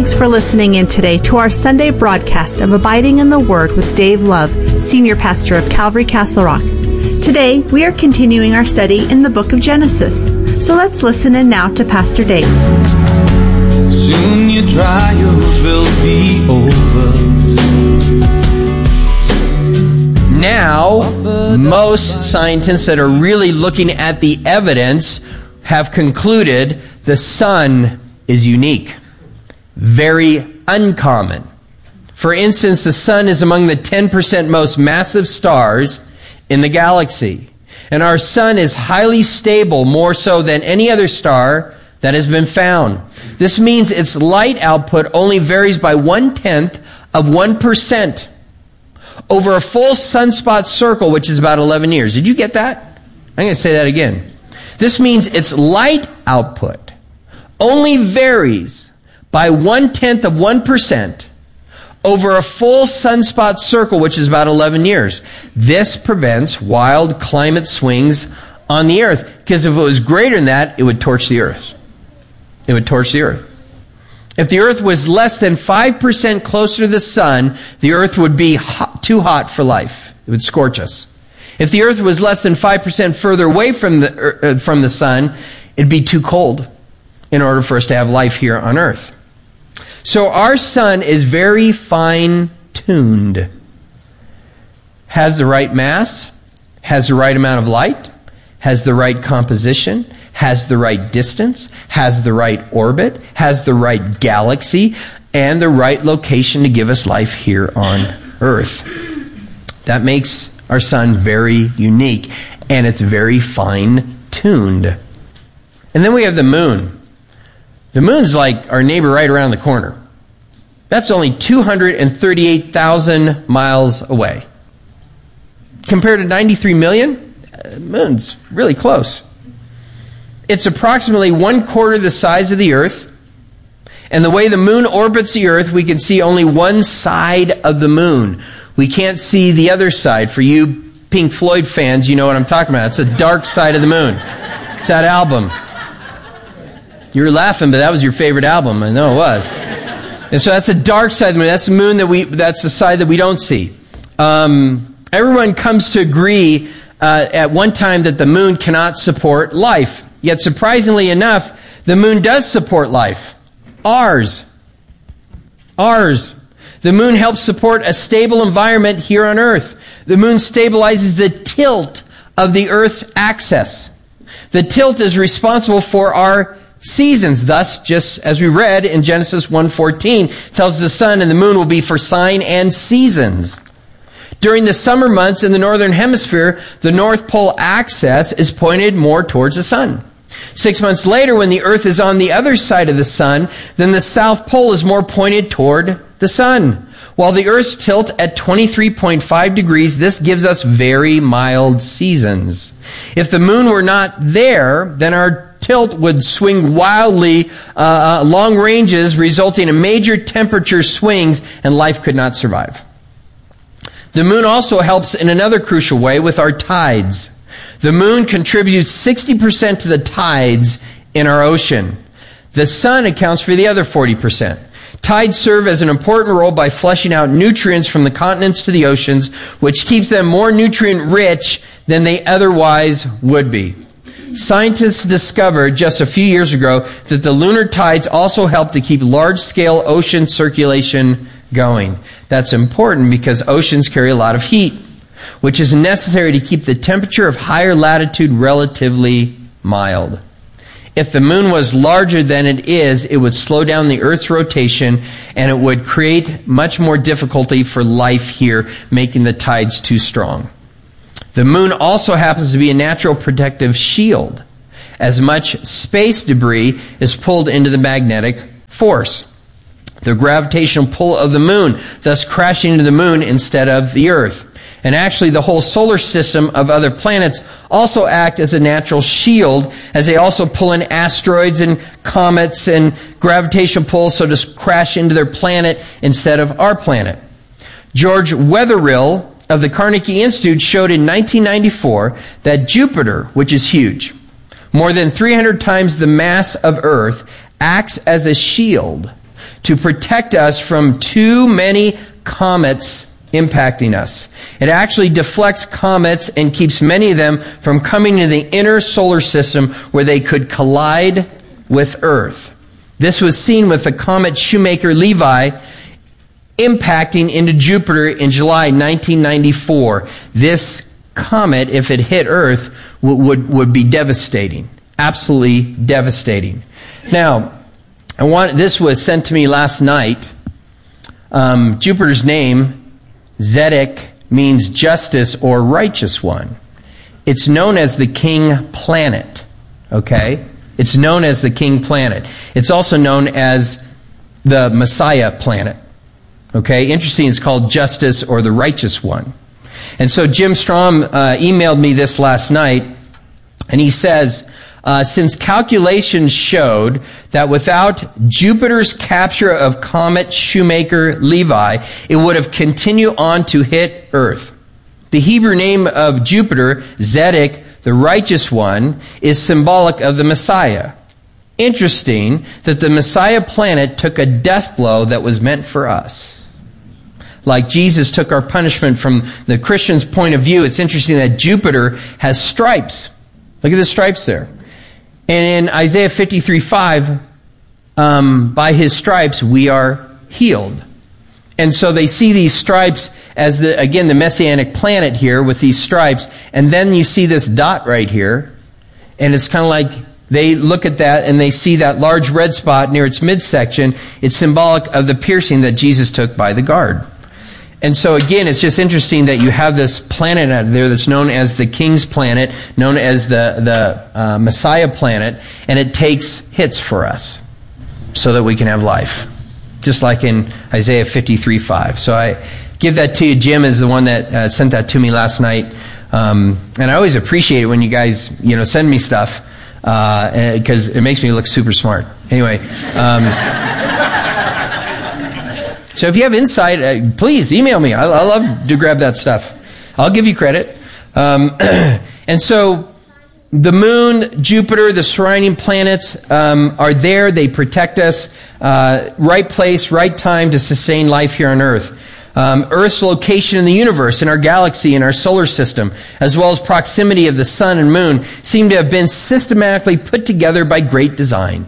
Thanks for listening in today to our Sunday broadcast of Abiding in the Word with Dave Love, Senior Pastor of Calvary Castle Rock. Today, we are continuing our study in the book of Genesis. So let's listen in now to Pastor Dave. Soon your trials will be over. Now, most scientists that are really looking at the evidence have concluded the sun is unique, very uncommon. For instance, the sun is among the 10% most massive stars in the galaxy. And our sun is highly stable, more so than any other star that has been found. This means its light output only varies by 1/10 of 1% over a full sunspot circle, which is about 11 years. Did you get that? I'm going to say that again. This means its light output only varies by 1/10 of 1% over a full sunspot circle, which is about 11 years. This prevents wild climate swings on the earth, because if it was greater than that, it would torch the earth. It would torch the earth. If the earth was less than 5% closer to the sun, the earth would be too hot for life. It would scorch us. If the earth was less than 5% further away from the sun, it'd be too cold in order for us to have life here on earth. So our sun is very fine-tuned. Has the right mass, has the right amount of light, has the right composition, has the right distance, has the right orbit, has the right galaxy, and the right location to give us life here on earth. That makes our sun very unique, and it's very fine-tuned. And then we have the moon. The moon's like our neighbor right around the corner. That's only 238,000 miles away. Compared to 93 million, the moon's really close. It's approximately 1/4 the size of the earth. And the way the moon orbits the earth, we can see only one side of the moon. We can't see the other side. For you Pink Floyd fans, you know what I'm talking about. It's the dark side of the moon. It's that album. You were laughing, but that was your favorite album. I know it was. And so that's the dark side of the moon. That's the moon that's the side that we don't see. Everyone comes to agree at one time that the moon cannot support life. Yet surprisingly enough, the moon does support life. Ours. The moon helps support a stable environment here on earth. The moon stabilizes the tilt of the earth's axis. The tilt is responsible for our seasons. Thus, just as we read in Genesis 1:14, tells us the sun and the moon will be for sign and seasons. During the summer months in the northern hemisphere, the North Pole axis is pointed more towards the sun. 6 months later, when the earth is on the other side of the sun, then the South Pole is more pointed toward the sun. While the earth's tilt at 23.5 degrees, this gives us very mild seasons. If the moon were not there, then our tilt would swing wildly long ranges, resulting in major temperature swings, and life could not survive. The moon also helps in another crucial way with our tides. The moon contributes 60% to the tides in our ocean. The sun accounts for the other 40%. Tides serve as an important role by flushing out nutrients from the continents to the oceans, which keeps them more nutrient-rich than they otherwise would be. Scientists discovered just a few years ago that the lunar tides also help to keep large-scale ocean circulation going. That's important because oceans carry a lot of heat, which is necessary to keep the temperature of higher latitude relatively mild. If the moon was larger than it is, it would slow down the Earth's rotation, and it would create much more difficulty for life here, making the tides too strong. The moon also happens to be a natural protective shield, as much space debris is pulled into the magnetic force. The gravitational pull of the moon, thus crashing into the moon instead of the Earth. And actually, the whole solar system of other planets also act as a natural shield, as they also pull in asteroids and comets and gravitational pulls, so to crash into their planet instead of our planet. George Wetherill of the Carnegie Institute showed in 1994 that Jupiter, which is huge, more than 300 times the mass of Earth, acts as a shield to protect us from too many comets impacting us. It actually deflects comets and keeps many of them from coming into the inner solar system where they could collide with Earth. This was seen with the comet Shoemaker-Levy impacting into Jupiter in July 1994. This comet, if it hit Earth, would be devastating. Absolutely devastating. Now, this was sent to me last night. Jupiter's name, Zedek, means justice or righteous one. It's known as the king planet. Okay? It's known as the king planet. It's also known as the Messiah planet. Okay? Interesting, it's called justice or the righteous one. And so Jim Strom emailed me this last night, and he says, since calculations showed that without Jupiter's capture of comet Shoemaker-Levy, it would have continued on to hit Earth. The Hebrew name of Jupiter, Zedek, the righteous one, is symbolic of the Messiah. Interesting that the Messiah planet took a death blow that was meant for us. Like Jesus took our punishment from the Christian's point of view, it's interesting that Jupiter has stripes. Look at the stripes there. And in Isaiah 53:5, by his stripes we are healed. And so they see these stripes as, the Messianic planet here with these stripes. And then you see this dot right here. And it's kind of like they look at that and they see that large red spot near its midsection. It's symbolic of the piercing that Jesus took by the guard. And so again, it's just interesting that you have this planet out there that's known as the King's planet, known as the Messiah planet, and it takes hits for us so that we can have life. Just like in Isaiah 53:5. So I give that to you. Jim is the one that sent that to me last night. And I always appreciate it when you guys, send me stuff, because it makes me look super smart. Anyway, so if you have insight, please email me. I love to grab that stuff. I'll give you credit. And so the moon, Jupiter, the surrounding planets are there. They protect us. Right place, right time to sustain life here on Earth. Earth's location in the universe, in our galaxy, in our solar system, as well as proximity of the sun and moon, seem to have been systematically put together by great design.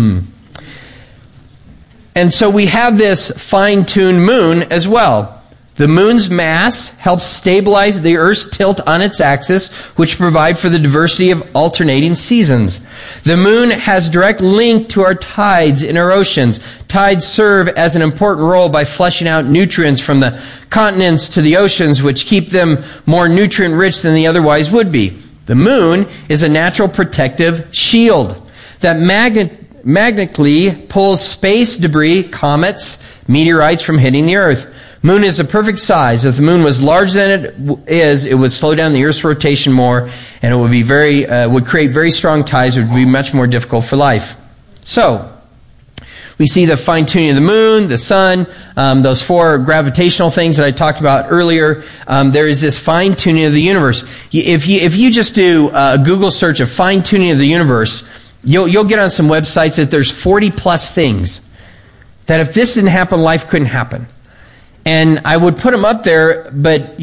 And so we have this fine-tuned moon as well. The moon's mass helps stabilize the Earth's tilt on its axis, which provide for the diversity of alternating seasons. The moon has direct link to our tides in our oceans. Tides serve as an important role by flushing out nutrients from the continents to the oceans, which keep them more nutrient-rich than they otherwise would be. The moon is a natural protective shield that magnetically pulls space debris, comets, meteorites from hitting the Earth. Moon is a perfect size. If the moon was larger than it is, it would slow down the Earth's rotation more, and it would be would create very strong tides. It would be much more difficult for life. So, we see the fine-tuning of the moon, the sun, those four gravitational things that I talked about earlier. There is this fine-tuning of the universe. If you just do a Google search of fine-tuning of the universe, you'll get on some websites that there's 40-plus things that if this didn't happen, life couldn't happen. And I would put them up there, but,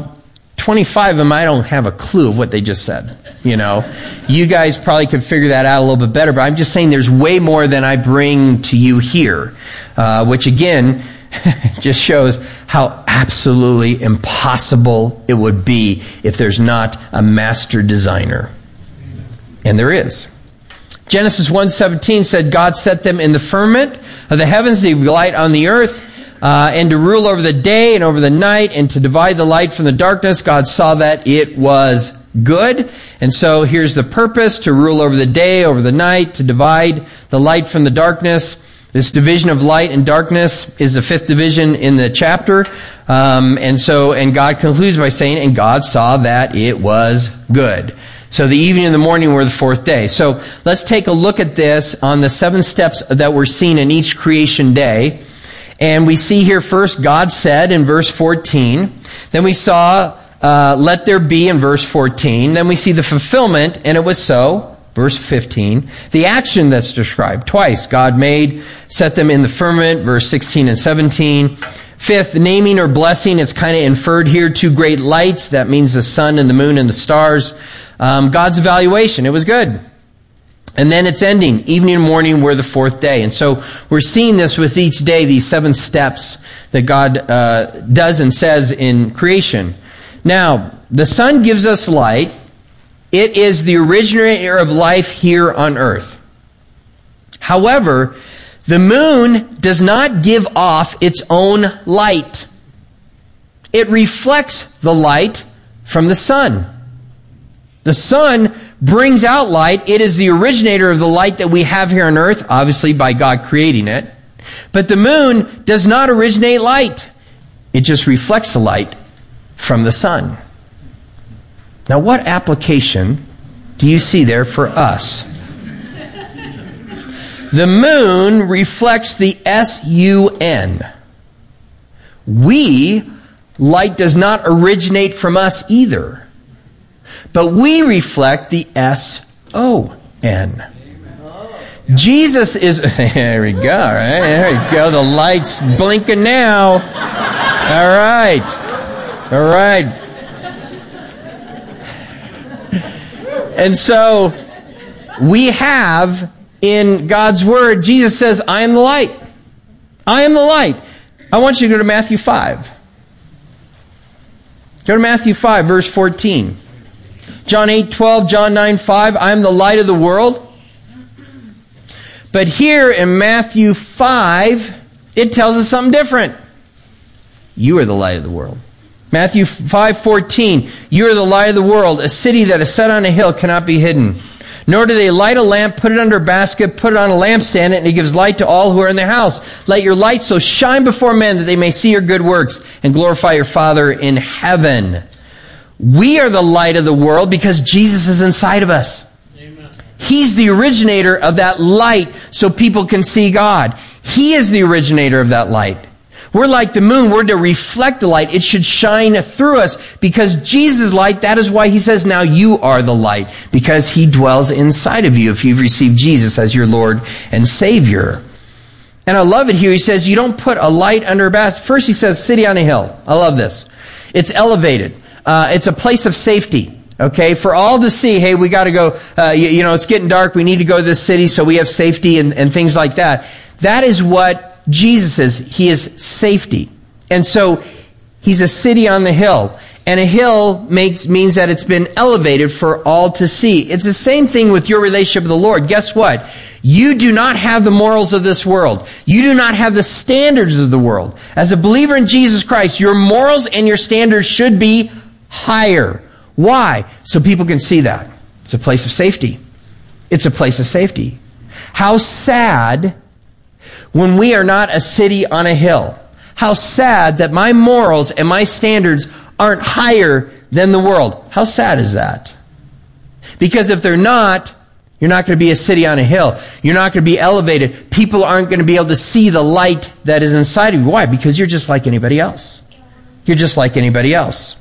25 of them, I don't have a clue of what they just said. You guys probably could figure that out a little bit better, but I'm just saying there's way more than I bring to you here, which again, just shows how absolutely impossible it would be if there's not a master designer. And there is. Genesis 1:17 said, God set them in the firmament of the heavens to give light on the earth, and to rule over the day and over the night, and to divide the light from the darkness. God saw that it was good. And so here's the purpose: to rule over the day, over the night, to divide the light from the darkness. This division of light and darkness is the fifth division in the chapter. And God concludes by saying, and God saw that it was good. So the evening and the morning were the fourth day. So let's take a look at this on the 7 steps that we're seen in each creation day. And we see here first, God said in verse 14. Then we saw, let there be in verse 14. Then we see the fulfillment, and it was so. verse 15. The action that's described twice. God made, set them in the firmament, verse 16 and 17. Fifth, naming or blessing, it's kind of inferred here. Two great lights, that means the sun and the moon and the stars. God's evaluation, it was good. And then it's ending. Evening and morning were the fourth day. And so we're seeing this with each day, these 7 steps that God does and says in creation. Now, the sun gives us light. It is the originator of life here on earth. However, the moon does not give off its own light. It reflects the light from the sun. The sun brings out light. It is the originator of the light that we have here on earth, obviously by God creating it. But the moon does not originate light. It just reflects the light from the sun. Now, what application do you see there for us? The moon reflects the sun. Light does not originate from us either. But we reflect the son. Jesus is... There we go, right? There we go. The light's blinking now. All right. All right. And so, we have in God's Word, Jesus says, I am the light. I am the light. I want you to go to Matthew 5. Go to Matthew 5, verse 14. John 8:12, John 9:5, I am the light of the world. But here in Matthew 5, it tells us something different. You are the light of the world. Matthew 5:14, you are the light of the world. A city that is set on a hill cannot be hidden. Nor do they light a lamp, put it under a basket, put it on a lampstand, and it gives light to all who are in the house. Let your light so shine before men that they may see your good works and glorify your Father in heaven. We are the light of the world because Jesus is inside of us. Amen. He's the originator of that light so people can see God. He is the originator of that light. We're like the moon. We're to reflect the light. It should shine through us because Jesus' light, that is why he says, now you are the light, because he dwells inside of you if you've received Jesus as your Lord and Savior. And I love it here. He says, you don't put a light under a basket. First he says, city on a hill. I love this. It's elevated. It's a place of safety. Okay, for all to see, hey, we got to go, it's getting dark. We need to go to this city so we have safety and things like that. That is what Jesus is. He is safety. And so he's a city on the hill. And a hill means that it's been elevated for all to see. It's the same thing with your relationship with the Lord. Guess what? You do not have the morals of this world. You do not have the standards of the world. As a believer in Jesus Christ, your morals and your standards should be higher. Why? So people can see that. It's a place of safety. It's a place of safety. How sad when we are not a city on a hill. How sad that my morals and my standards aren't higher than the world. How sad is that? Because if they're not, you're not going to be a city on a hill. You're not going to be elevated. People aren't going to be able to see the light that is inside of you. Why? Because you're just like anybody else. You're just like anybody else.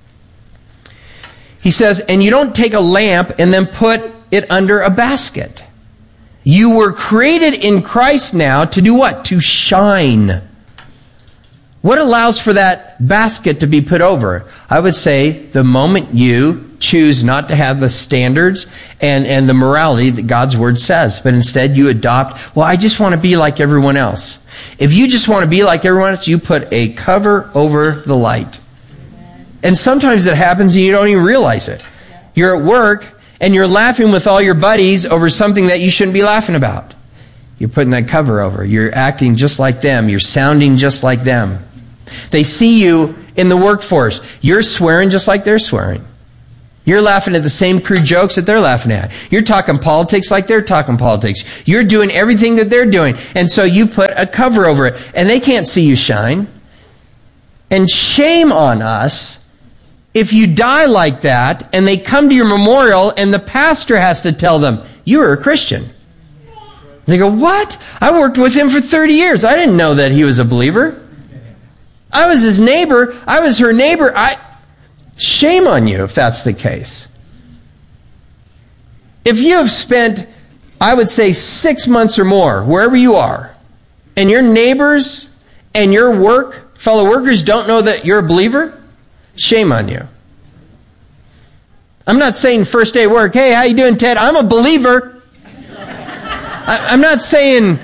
He says, and you don't take a lamp and then put it under a basket. You were created in Christ now to do what? To shine. What allows for that basket to be put over? I would say the moment you choose not to have the standards and the morality that God's Word says, but instead you adopt, well, I just want to be like everyone else. If you just want to be like everyone else, you put a cover over the light. And sometimes it happens and you don't even realize it. You're at work and you're laughing with all your buddies over something that you shouldn't be laughing about. You're putting that cover over. You're acting just like them. You're sounding just like them. They see you in the workforce. You're swearing just like they're swearing. You're laughing at the same crude jokes that they're laughing at. You're talking politics like they're talking politics. You're doing everything that they're doing. And so you put a cover over it. And they can't see you shine. And shame on us if you die like that and they come to your memorial and the pastor has to tell them, you were a Christian. They go, what? I worked with him for 30 years. I didn't know that he was a believer. I was his neighbor. I was her neighbor. Shame on you if that's the case. If you have spent, I would say, 6 months or more, wherever you are, and your neighbors and your fellow workers don't know that you're a believer, shame on you. I'm not saying first day work, hey, how you doing, Ted? I'm a believer. I'm not saying,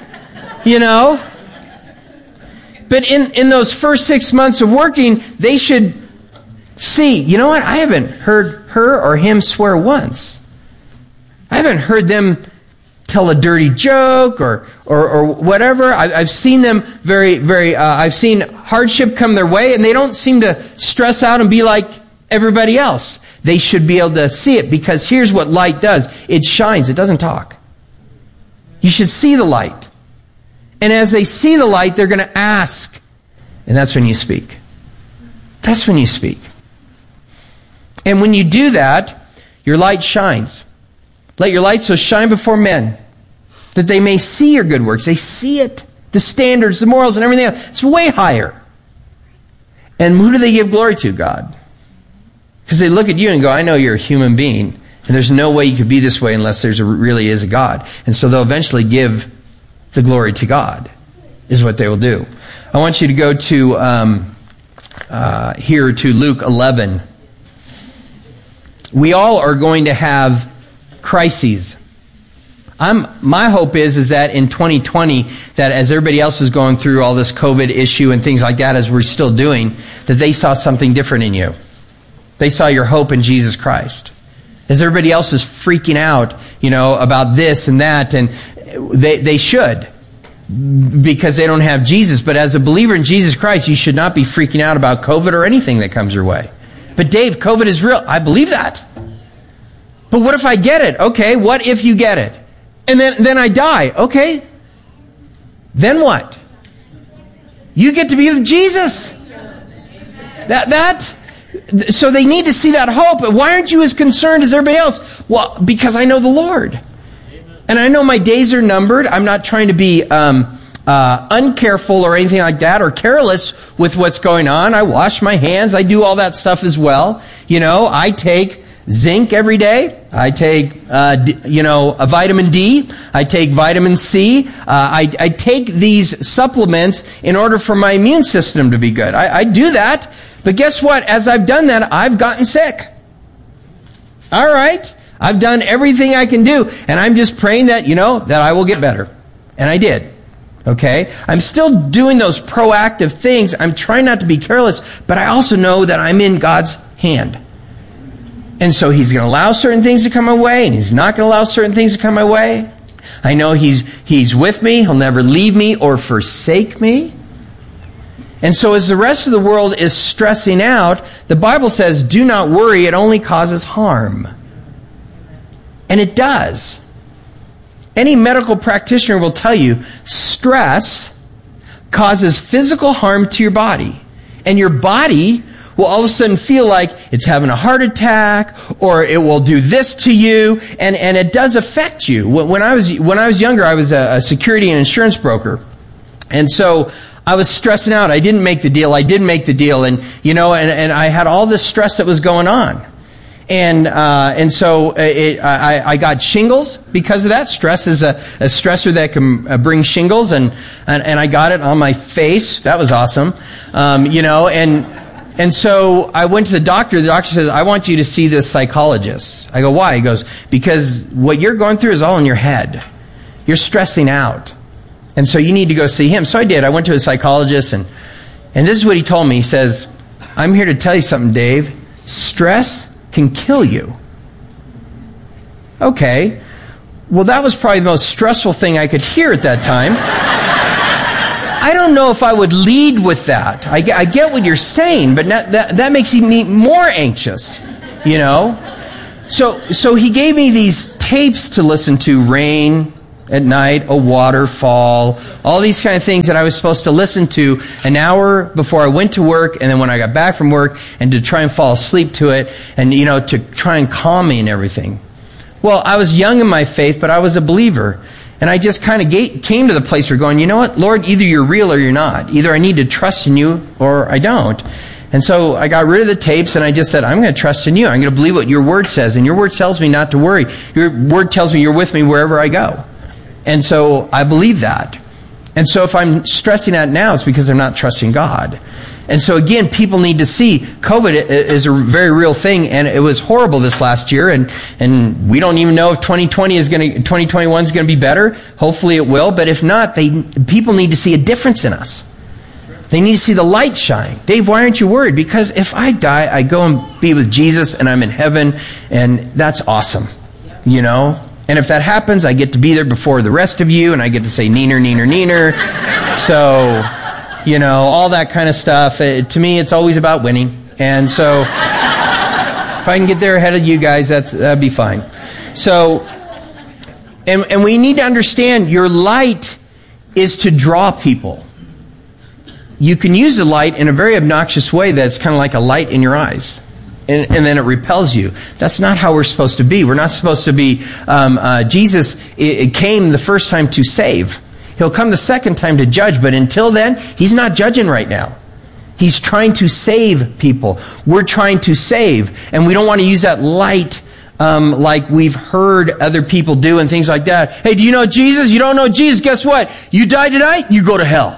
but in those first 6 months of working, they should see, you know what? I haven't heard her or him swear once. I haven't heard them tell a dirty joke or whatever. I've seen them I've seen hardship come their way, and they don't seem to stress out and be like everybody else. They should be able to see it, because here's what light does. It shines. It doesn't talk. You should see the light. And as they see the light, they're going to ask. And that's when you speak. That's when you speak. And when you do that, your light shines. Let your light so shine before men that they may see your good works. They see it. The standards, the morals, and everything else. It's way higher. And who do they give glory to? God. Because they look at you and go, I know you're a human being, and there's no way you could be this way unless there really is a God. And so they'll eventually give the glory to God, is what they will do. I want you to go to here to Luke 11. We all are going to have crises. My hope is that in 2020, that as everybody else was going through all this COVID issue and things like that, as we're still doing, that they saw something different in you. They saw your hope in Jesus Christ. As everybody else is freaking out, about this and that, and they should, because they don't have Jesus. But as a believer in Jesus Christ, you should not be freaking out about COVID or anything that comes your way. But Dave, COVID is real. I believe that. But what if I get it? Okay, what if you get it? And then I die. Okay. Then what? You get to be with Jesus. So they need to see that hope. Why aren't you as concerned as everybody else? Well, because I know the Lord. And I know my days are numbered. I'm not trying to be uncareful or anything like that, or careless with what's going on. I wash my hands. I do all that stuff as well. I take zinc every day. I take, a vitamin D. I take vitamin C. I take these supplements in order for my immune system to be good. I do that. But guess what? As I've done that, I've gotten sick. All right. I've done everything I can do. And I'm just praying that, that I will get better. And I did. Okay? I'm still doing those proactive things. I'm trying not to be careless, but I also know that I'm in God's hand. And so He's going to allow certain things to come my way, and He's not going to allow certain things to come my way. I know He's with me. He'll never leave me or forsake me. And so as the rest of the world is stressing out, the Bible says, do not worry, it only causes harm. And it does. Any medical practitioner will tell you, stress causes physical harm to your body. And your body will all of a sudden feel like it's having a heart attack, or it will do this to you, and it does affect you. When I was younger, I was a security and insurance broker. And so I was stressing out. I didn't make the deal. And I had all this stress that was going on. And so I got shingles because of that. Stress is a stressor that can bring shingles, and I got it on my face. That was awesome. And so I went to the doctor. The doctor says, I want you to see this psychologist. I go, why? He goes, because what you're going through is all in your head. You're stressing out. And so you need to go see him. So I did. I went to a psychologist, and this is what he told me. He says, I'm here to tell you something, Dave. Stress can kill you. Okay. Well, that was probably the most stressful thing I could hear at that time. I don't know if I would lead with that. I get what you're saying, but that makes me more anxious, So he gave me these tapes to listen to, rain at night, a waterfall, all these kind of things that I was supposed to listen to an hour before I went to work, and then when I got back from work, and to try and fall asleep to it, and to try and calm me and everything. Well, I was young in my faith, but I was a believer. And I just kind of came to the place where going, you know what, Lord, either you're real or you're not. Either I need to trust in you or I don't. And so I got rid of the tapes and I just said, I'm going to trust in you. I'm going to believe what your word says. And your word tells me not to worry. Your word tells me you're with me wherever I go. And so I believe that. And so if I'm stressing out now, it's because I'm not trusting God. And so again, people need to see COVID is a very real thing, and it was horrible this last year, and we don't even know if 2021 is going to be better. Hopefully it will, but if not, people need to see a difference in us. They need to see the light shine. Dave, why aren't you worried? Because if I die, I go and be with Jesus and I'm in heaven, and that's awesome. You know? And if that happens, I get to be there before the rest of you, and I get to say neener, neener, neener. So, you know, all that kind of stuff. To me, it's always about winning. And so, if I can get there ahead of you guys, that'd be fine. So, and we need to understand your light is to draw people. You can use the light in a very obnoxious way that's kind of like a light in your eyes. And then it repels you. That's not how we're supposed to be. We're not supposed to be... Jesus came the first time to save. He'll come the second time to judge. But until then, he's not judging right now. He's trying to save people. We're trying to save. And we don't want to use that light like we've heard other people do and things like that. Hey, do you know Jesus? You don't know Jesus? Guess what? You die tonight, you go to hell.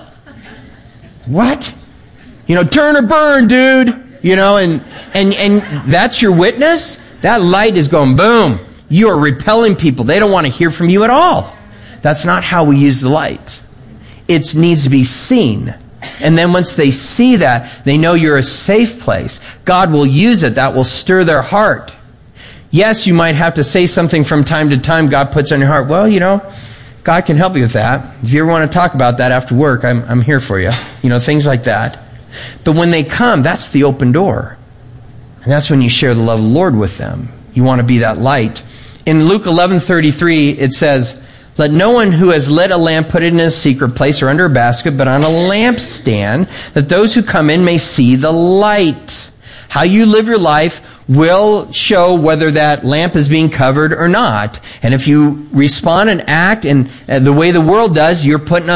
What? You know, turn or burn, dude. You know, and that's your witness? That light is going boom. You are repelling people. They don't want to hear from you at all. That's not how we use the light. It needs to be seen. And then once they see that, they know you're a safe place. God will use it. That will stir their heart. Yes, you might have to say something from time to time God puts on your heart. Well, you know, God can help you with that. If you ever want to talk about that after work, I'm here for you. You know, things like that. But when they come, that's the open door. And that's when you share the love of the Lord with them. You want to be that light. In Luke 11:33, it says, "Let no one who has lit a lamp put it in a secret place or under a basket, but on a lampstand, that those who come in may see the light." How you live your life will show whether that lamp is being covered or not. And if you respond and act in the way the world does, you're putting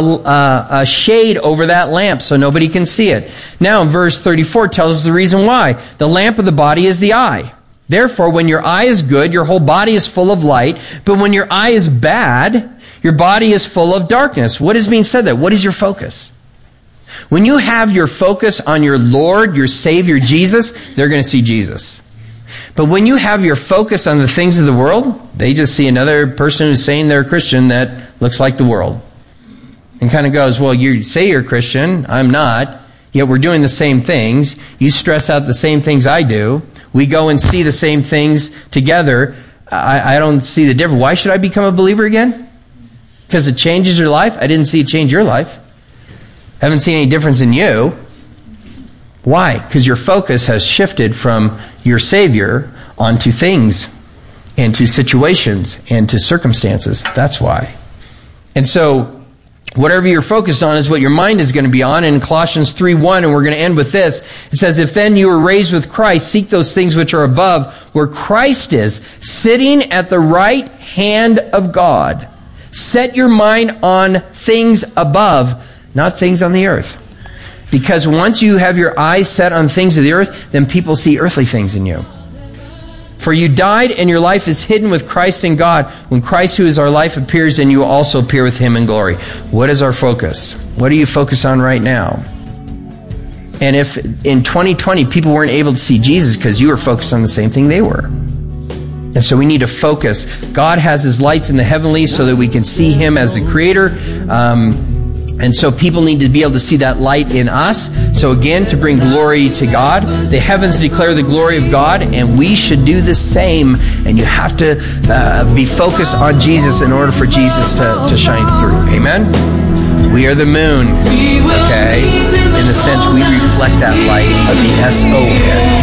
a shade over that lamp so nobody can see it. Now, in verse 34 tells us the reason why. The lamp of the body is the eye. Therefore, when your eye is good, your whole body is full of light. But when your eye is bad, your body is full of darkness. What is being said there? What is your focus? When you have your focus on your Lord, your Savior, Jesus, they're going to see Jesus. But when you have your focus on the things of the world, they just see another person who's saying they're a Christian that looks like the world. And kind of goes, well, you say you're a Christian, I'm not, yet we're doing the same things. You stress out the same things I do. We go and see the same things together. I don't see the difference. Why should I become a believer again? Because it changes your life? I didn't see it change your life. Haven't seen any difference in you. Why? Because your focus has shifted from your Savior onto things and to situations and to circumstances. That's why. And so, whatever you're focused on is what your mind is going to be on. In Colossians 3:1, and we're going to end with this, it says, "If then you were raised with Christ, seek those things which are above, where Christ is, sitting at the right hand of God. Set your mind on things above, not things on the earth." Because once you have your eyes set on things of the earth, then people see earthly things in you. "For you died, and your life is hidden with Christ in God. When Christ, who is our life, appears, then you will also appear with Him in glory." What is our focus? What do you focus on right now? And if in 2020 people weren't able to see Jesus because you were focused on the same thing they were. And so we need to focus. God has His lights in the heavenlies so that we can see Him as the Creator. And so people need to be able to see that light in us. So again, to bring glory to God. The heavens declare the glory of God, and we should do the same. And you have to be focused on Jesus in order for Jesus to shine through. Amen? We are the moon, okay? In a sense, we reflect that light of the S-O-N.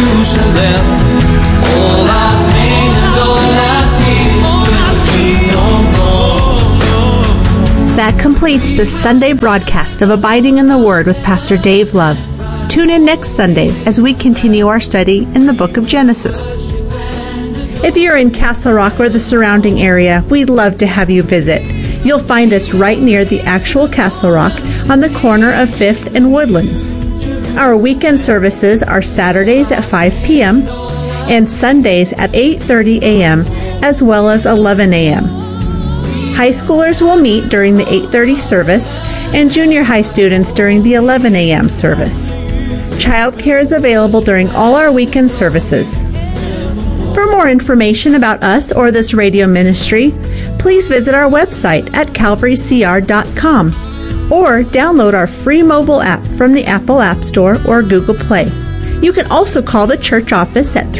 That completes this Sunday broadcast of Abiding in the Word with Pastor Dave Love. Tune in next Sunday as we continue our study in the book of Genesis. If you're in Castle Rock or the surrounding area, we'd love to have you visit. You'll find us right near the actual Castle Rock on the corner of 5th and Woodlands. Our weekend services are Saturdays at 5 p.m. and Sundays at 8:30 a.m. as well as 11 a.m. High schoolers will meet during the 8:30 service and junior high students during the 11 a.m. service. Childcare is available during all our weekend services. For more information about us or this radio ministry, please visit our website at calvarycr.com or download our free mobile app from the Apple App Store or Google Play. You can also call the church office at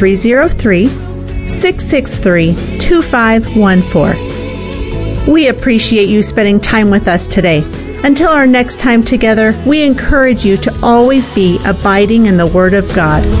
303-663-2514. We appreciate you spending time with us today. Until our next time together, we encourage you to always be abiding in the Word of God.